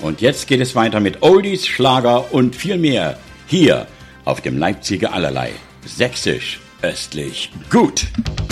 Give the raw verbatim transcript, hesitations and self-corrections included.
Und jetzt geht es weiter mit Oldies, Schlager und viel mehr. Hier auf dem Leipziger Allerlei. Sächsisch, östlich, gut.